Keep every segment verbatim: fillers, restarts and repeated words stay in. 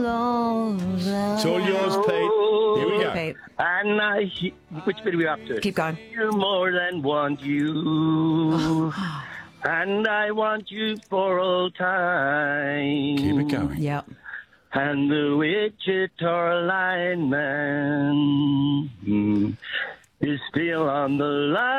It's all yours, Pete. Here we go. Pete. And I, which bit are we up to? Keep going. You more than want you, and I want you for all time. Keep it going. Yep. And the Wichita lineman mm, is still on the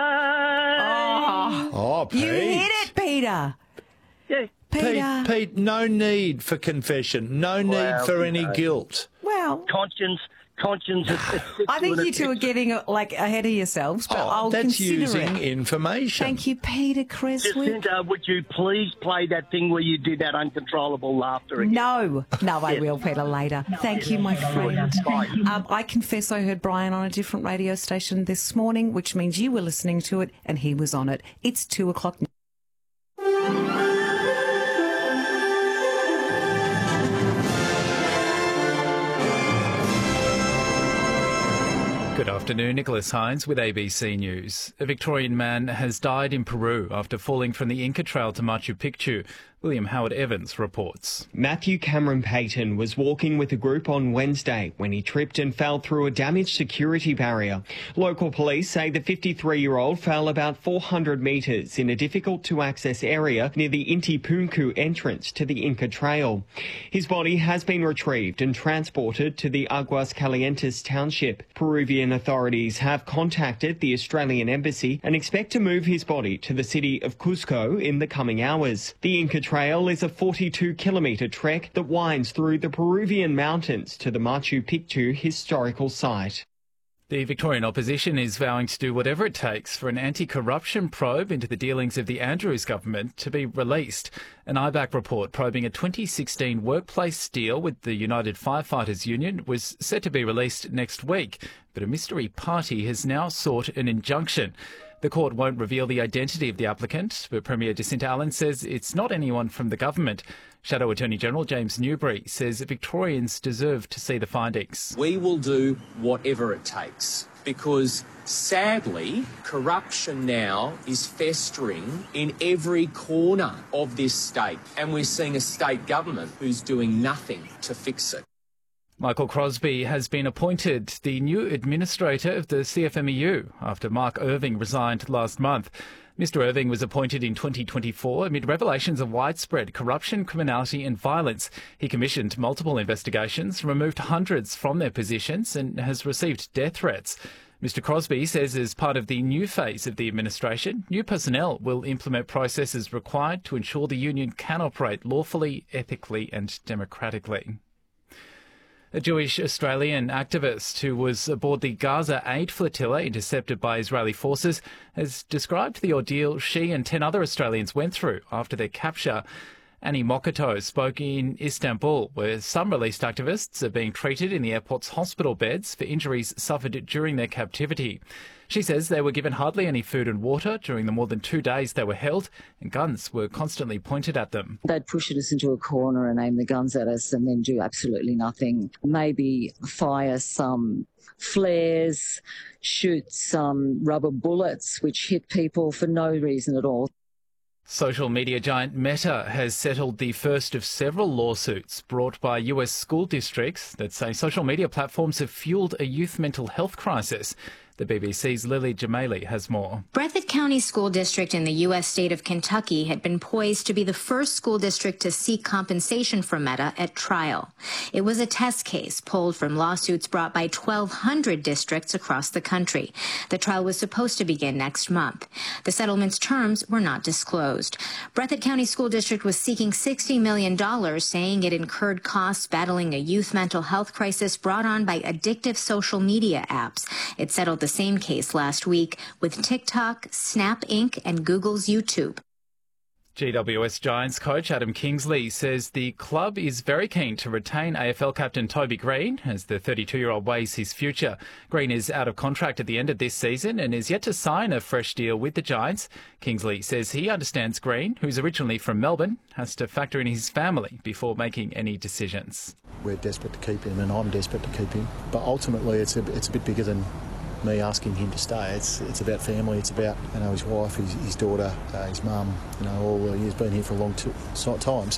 line. Oh, Pete. You hit it, Peter. Yeah. Peter. Pete, Pete, no need for confession. No need Well, for any no. guilt. Well, Conscience, conscience. It, it sits I think with you it. two are getting like ahead of yourselves, but Oh, I'll that's consider using it. information. Thank you, Peter Creswick. Jacinta, would you please play that thing where you did that uncontrollable laughter again? No, no, I will, Peter, later. Thank you, my friend. Um, I confess I heard Brian on a different radio station this morning, which means you were listening to it and he was on it. It's two o'clock now. Good afternoon, Nicholas Hines with A B C News. A Victorian man has died in Peru after falling from the Inca Trail to Machu Picchu. William Howard Evans reports. Matthew Cameron Payton was walking with a group on Wednesday when he tripped and fell through a damaged security barrier. Local police say the fifty-three-year-old fell about four hundred metres in a difficult-to-access area near the Inti Punku entrance to the Inca Trail. His body has been retrieved and transported to the Aguas Calientes township. Peruvian authorities have contacted the Australian Embassy and expect to move his body to the city of Cusco in the coming hours. The Inca Trail is a forty-two kilometre trek that winds through the Peruvian mountains to the Machu Picchu historical site. The Victorian opposition is vowing to do whatever it takes for an anti-corruption probe into the dealings of the Andrews government to be released. An I B A C report probing a twenty sixteen workplace deal with the United Firefighters Union was set to be released next week, but a mystery party has now sought an injunction. The court won't reveal the identity of the applicant, but Premier Jacinta Allen says it's not anyone from the government. Shadow Attorney General James Newbury says Victorians deserve to see the findings. We will do whatever it takes because, sadly, corruption now is festering in every corner of this state, and we're seeing a state government who's doing nothing to fix it. Michael Crosby has been appointed the new administrator of the C F M E U after Mark Irving resigned last month. Mister Irving was appointed in twenty twenty-four amid revelations of widespread corruption, criminality and violence. He commissioned multiple investigations, removed hundreds from their positions and has received death threats. Mister Crosby says as part of the new phase of the administration, new personnel will implement processes required to ensure the union can operate lawfully, ethically and democratically. A Jewish Australian activist who was aboard the Gaza aid flotilla intercepted by Israeli forces has described the ordeal she and ten other Australians went through after their capture. Annie Mokato spoke in Istanbul, where some released activists are being treated in the airport's hospital beds for injuries suffered during their captivity. She says they were given hardly any food and water during the more than two days they were held, and guns were constantly pointed at them. They'd push us into a corner and aim the guns at us and then do absolutely nothing. Maybe fire some flares, shoot some rubber bullets which hit people for no reason at all. Social media giant Meta has settled the first of several lawsuits brought by U S school districts that say social media platforms have fueled a youth mental health crisis. The B B C's Lily Jamali has more. Breathitt County School District in the U S state of Kentucky had been poised to be the first school district to seek compensation from Meta at trial. It was a test case pulled from lawsuits brought by twelve hundred districts across the country. The trial was supposed to begin next month. The settlement's terms were not disclosed. Breathitt County School District was seeking sixty million dollars, saying it incurred costs battling a youth mental health crisis brought on by addictive social media apps. It settled the same case last week with TikTok, Snap Incorporated, and Google's YouTube. G W S Giants coach Adam Kingsley says the club is very keen to retain A F L captain Toby Green as the thirty-two-year-old weighs his future. Green is out of contract at the end of this season and is yet to sign a fresh deal with the Giants. Kingsley says he understands Green, who's originally from Melbourne, has to factor in his family before making any decisions. We're desperate to keep him and I'm desperate to keep him. But ultimately it's a, it's a bit bigger than me asking him to stay. It's it's about family. It's about, you know, his wife, his, his daughter, uh, his mum. You know, all uh, he's been here for a long t- times.